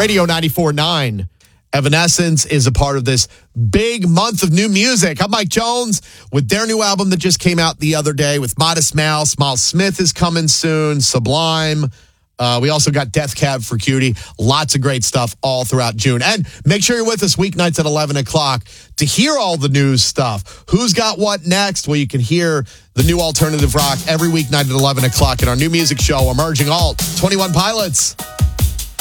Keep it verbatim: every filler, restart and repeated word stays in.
Radio ninety-four point nine. Evanescence is a part of this big month of new music. I'm Mike Jones with their new album that just came out the other day with Modest Mouse. Miles Smith is coming soon. Sublime. Uh, we also got Death Cab for Cutie. Lots of great stuff all throughout June. And make sure you're with us weeknights at eleven o'clock to hear all the news stuff. Who's got what next? Well, you can hear the new alternative rock every weeknight at eleven o'clock in our new music show, Emerging Alt, twenty-one Pilots.